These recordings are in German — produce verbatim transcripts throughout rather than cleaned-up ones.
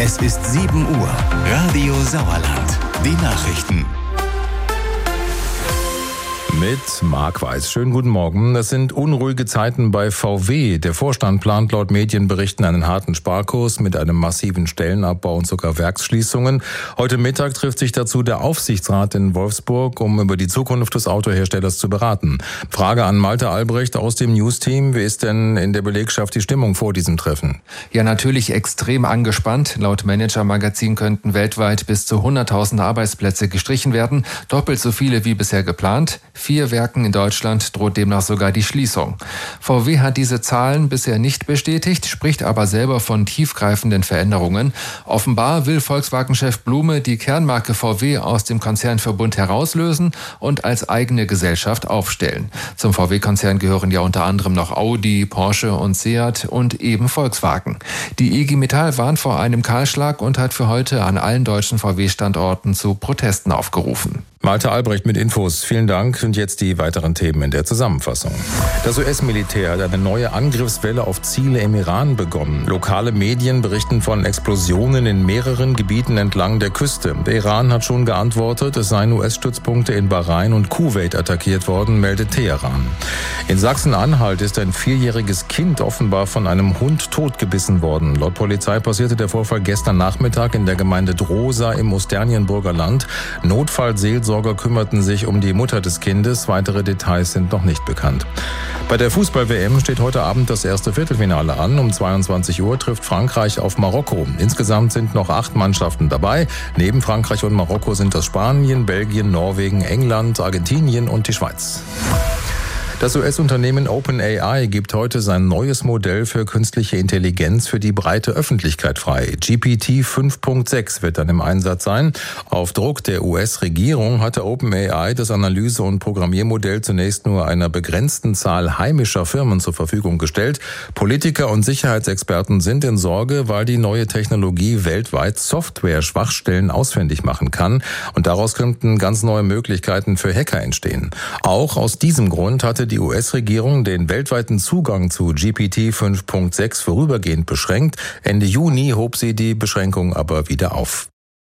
Es ist sieben Uhr. Radio Sauerland. Die Nachrichten. Mit Marc Weiß. Schönen guten Morgen. Es sind unruhige Zeiten bei V W. Der Vorstand plant laut Medienberichten einen harten Sparkurs mit einem massiven Stellenabbau und sogar Werksschließungen. Heute Mittag trifft sich dazu der Aufsichtsrat in Wolfsburg, um über die Zukunft des Autoherstellers zu beraten. Frage an Malte Albrecht aus dem News-Team. Wie ist denn in der Belegschaft die Stimmung vor diesem Treffen? Ja, natürlich extrem angespannt. Laut Manager-Magazin könnten weltweit bis zu hunderttausend Arbeitsplätze gestrichen werden. Doppelt so viele wie bisher geplant. Vier Werken in Deutschland droht demnach sogar die Schließung. V W hat diese Zahlen bisher nicht bestätigt, spricht aber selber von tiefgreifenden Veränderungen. Offenbar will Volkswagen-Chef Blume die Kernmarke V W aus dem Konzernverbund herauslösen und als eigene Gesellschaft aufstellen. Zum V W-Konzern gehören ja unter anderem noch Audi, Porsche und Seat und eben Volkswagen. Die I G Metall warnt vor einem Kahlschlag und hat für heute an allen deutschen V W-Standorten zu Protesten aufgerufen. Malte Albrecht mit Infos. Vielen Dank. Und jetzt die weiteren Themen in der Zusammenfassung. Das U S-Militär hat eine neue Angriffswelle auf Ziele im Iran begonnen. Lokale Medien berichten von Explosionen in mehreren Gebieten entlang der Küste. Der Iran hat schon geantwortet, es seien U S-Stützpunkte in Bahrain und Kuwait attackiert worden, meldet Teheran. In Sachsen-Anhalt ist ein vierjähriges Kind offenbar von einem Hund totgebissen worden. Laut Polizei passierte der Vorfall gestern Nachmittag in der Gemeinde Drosa im Osternienburger Land. Notfallseelsorger kümmerten sich um die Mutter des Kindes. Weitere Details sind noch nicht bekannt. Bei der Fußball-W M steht heute Abend das erste Viertelfinale an. Um zweiundzwanzig Uhr trifft Frankreich auf Marokko. Insgesamt sind noch acht Mannschaften dabei. Neben Frankreich und Marokko sind das Spanien, Belgien, Norwegen, England, Argentinien und die Schweiz. Das U S-Unternehmen OpenAI gibt heute sein neues Modell für künstliche Intelligenz für die breite Öffentlichkeit frei. G P T fünf Punkt sechs wird dann im Einsatz sein. Auf Druck der U S-Regierung hatte OpenAI das Analyse- und Programmiermodell zunächst nur einer begrenzten Zahl heimischer Firmen zur Verfügung gestellt. Politiker und Sicherheitsexperten sind in Sorge, weil die neue Technologie weltweit Software-Schwachstellen ausfindig machen kann. Und daraus könnten ganz neue Möglichkeiten für Hacker entstehen. Auch aus diesem Grund hatte die U S-Regierung den weltweiten Zugang zu G P T fünf Punkt sechs vorübergehend beschränkt. Ende Juni hob sie die Beschränkung aber wieder auf.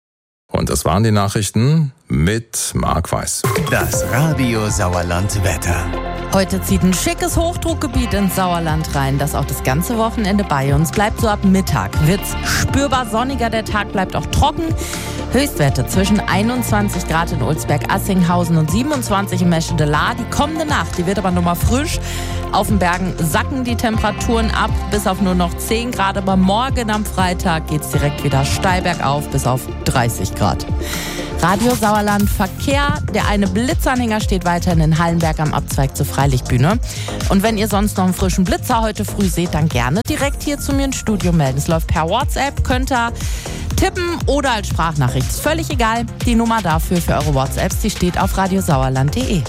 Und das waren die Nachrichten mit Marc Weiß. Das Radio Sauerland Wetter. Heute zieht ein schickes Hochdruckgebiet ins Sauerland rein, das auch das ganze Wochenende bei uns bleibt. So ab Mittag wird's spürbar sonniger, der Tag bleibt auch trocken. Höchstwerte zwischen einundzwanzig Grad in Ulsberg-Assinghausen und siebenundzwanzig in Meschede-Lahr. Die kommende Nacht, die wird aber nochmal frisch. Auf den Bergen sacken die Temperaturen ab bis auf nur noch zehn Grad. Aber morgen am Freitag geht's direkt wieder steil bergauf bis auf dreißig Grad. Radio Sauerland Verkehr. Der eine Blitzanhänger steht weiterhin in Hallenberg am Abzweig zur Freilichtbühne. Und wenn ihr sonst noch einen frischen Blitzer heute früh seht, dann gerne direkt hier zu mir ins Studio melden. Es läuft per WhatsApp, könnt ihr tippen oder als Sprachnachricht. Ist völlig egal. Die Nummer dafür für eure WhatsApps, die steht auf radiosauerland punkt de.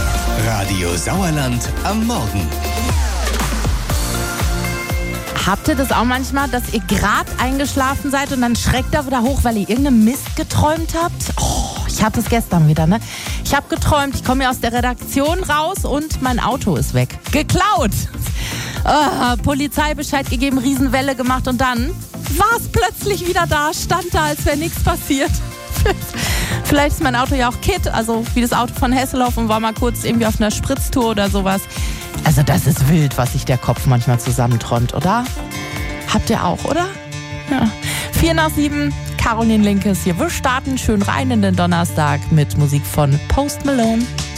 Radio Sauerland am Morgen. Habt ihr das auch manchmal, dass ihr gerade eingeschlafen seid und dann schreckt ihr wieder hoch, weil ihr irgendeinen Mist geträumt habt? Oh, ich hatte es gestern wieder, ne? Ich habe geträumt, ich komme hier aus der Redaktion raus und mein Auto ist weg. Geklaut! Oh, Polizei Bescheid gegeben, Riesenwelle gemacht und dann war es plötzlich wieder da, stand da, als wäre nichts passiert. Vielleicht ist mein Auto ja auch Kit, also wie das Auto von Hesselhoff und war mal kurz irgendwie auf einer Spritztour oder sowas. Also das ist wild, was sich der Kopf manchmal zusammenträumt, oder? Habt ihr auch, oder? Ja. Vier nach sieben, Caroline Linkes hier. Wir starten schön rein in den Donnerstag mit Musik von Post Malone.